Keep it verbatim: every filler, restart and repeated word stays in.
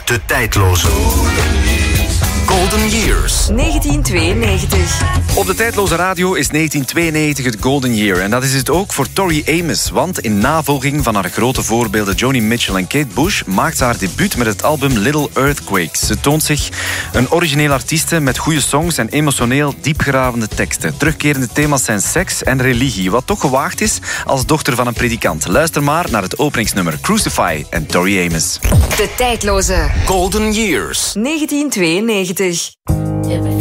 De tijdloze Golden Years. negentien tweeënnegentig. Op de tijdloze radio is negentien tweeënnegentig het Golden Year. En dat is het ook voor Tori Amos. Want in navolging van haar grote voorbeelden Joni Mitchell en Kate Bush maakt ze haar debuut met het album Little Earthquakes. Ze toont zich een origineel artieste met goede songs en emotioneel diepgravende teksten. Terugkerende thema's zijn seks en religie, wat toch gewaagd is als dochter van een predikant. Luister maar naar het openingsnummer Crucify en Tori Amos. De tijdloze Golden Years. negentien tweeënnegentig.